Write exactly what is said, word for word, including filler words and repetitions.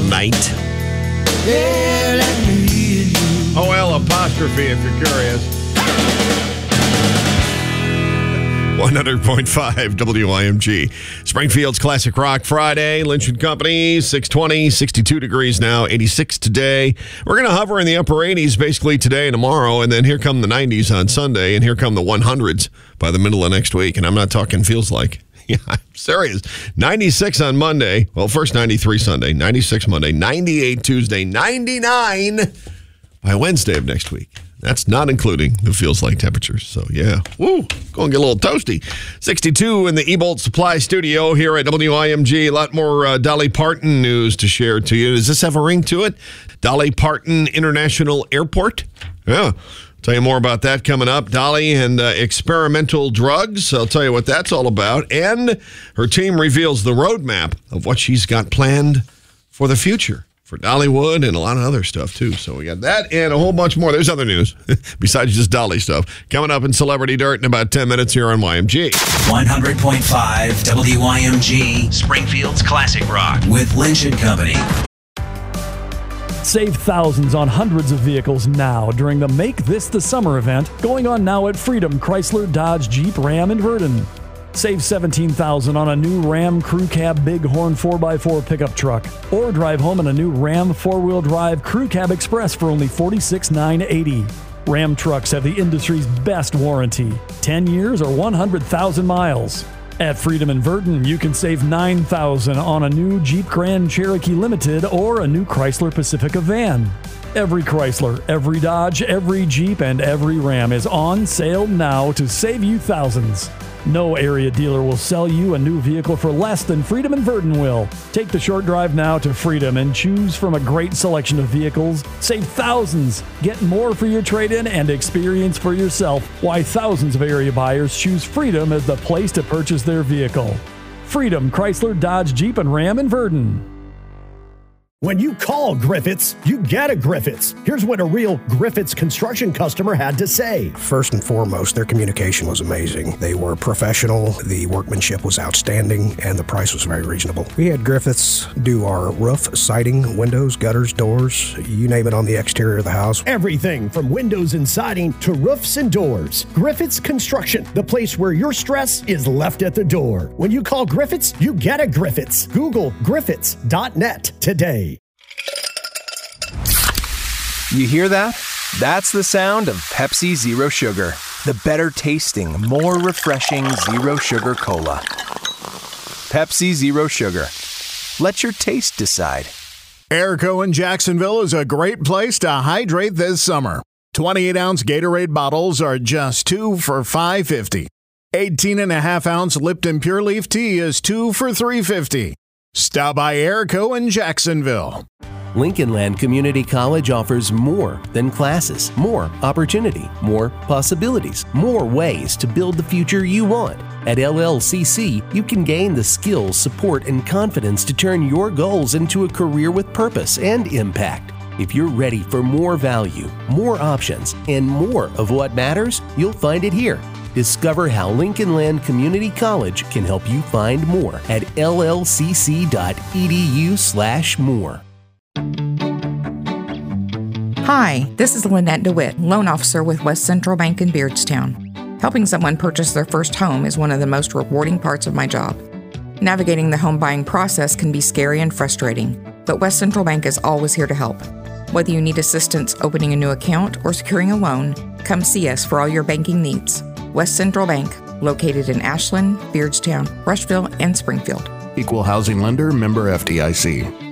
night. O L apostrophe if you're curious. one hundred point five W I M G. Springfield's Classic Rock Friday. Lynch and Company, six twenty, sixty-two degrees now, eighty-six today. We're going to hover in the upper eighties basically today and tomorrow, and then here come the nineties on Sunday, and here come the hundreds by the middle of next week. And I'm not talking feels like. Yeah, I'm serious. ninety-six on Monday. Well, first ninety-three Sunday, ninety-six Monday, ninety-eight Tuesday, ninety-nine by Wednesday of next week. That's not including the feels like temperatures. So, yeah. Woo. Go and get a little toasty. sixty-two in the Ebolt Supply Studio here at W I M G. A lot more uh, Dolly Parton news to share to you. Does this have a ring to it? Dolly Parton International Airport? Yeah. Tell you more about that coming up. Dolly and uh, experimental drugs. I'll tell you what that's all about. And her team reveals the roadmap of what she's got planned for the future for Dollywood and a lot of other stuff, too. So we got that and a whole bunch more. There's other news besides just Dolly stuff. Coming up in Celebrity Dirt in about ten minutes here on Y M G. one hundred point five W I M G, Springfield's Classic Rock with Lynch and Company. Save thousands on hundreds of vehicles now during the Make This the Summer event going on now at Freedom Chrysler Dodge Jeep Ram in Verdon. Save seventeen thousand dollars on a new Ram Crew Cab Bighorn four by four pickup truck. Or drive home in a new Ram four-wheel drive Crew Cab Express for only forty-six thousand nine hundred eighty dollars. Ram trucks have the industry's best warranty, ten years or one hundred thousand miles. At Freedom in Verdon, you can save nine thousand dollars on a new Jeep Grand Cherokee Limited or a new Chrysler Pacifica van. Every Chrysler, every Dodge, every Jeep, and every Ram is on sale now to save you thousands. No area dealer will sell you a new vehicle for less than Freedom in Verdon will. Take the short drive now to Freedom and choose from a great selection of vehicles. Save thousands. Get more for your trade-in and experience for yourself why thousands of area buyers choose Freedom as the place to purchase their vehicle. Freedom Chrysler Dodge Jeep and Ram in Verdon. When you call Griffiths, you get a Griffiths. Here's what a real Griffiths construction customer had to say. First and foremost, their communication was amazing. They were professional, the workmanship was outstanding, and the price was very reasonable. We had Griffiths do our roof, siding, windows, gutters, doors, you name it on the exterior of the house. Everything from windows and siding to roofs and doors. Griffiths Construction, the place where your stress is left at the door. When you call Griffiths, you get a Griffiths. Google griffiths dot net today. You hear that? That's the sound of Pepsi Zero Sugar. The better tasting, more refreshing Zero Sugar Cola. Pepsi Zero Sugar. Let your taste decide. Airco in Jacksonville is a great place to hydrate this summer. twenty-eight ounce Gatorade bottles are just two for five dollars and fifty cents. eighteen and a half ounce Lipton Pure Leaf Tea is two for three dollars and fifty cents. Stop by Airco in Jacksonville. Lincoln Land Community College offers more than classes, more opportunity, more possibilities, more ways to build the future you want. At L L C C, you can gain the skills, support, and confidence to turn your goals into a career with purpose and impact. If you're ready for more value, more options, and more of what matters, you'll find it here. Discover how Lincoln Land Community College can help you find more at L L C C dot E D U slash more. Hi, this is Lynette DeWitt, loan officer with West Central Bank in Beardstown. Helping someone purchase their first home is one of the most rewarding parts of my job. Navigating the home buying process can be scary and frustrating, but West Central Bank is always here to help. Whether you need assistance opening a new account or securing a loan, come see us for all your banking needs. West Central Bank, located in Ashland, Beardstown, Rushville, and Springfield. Equal housing lender, member F D I C.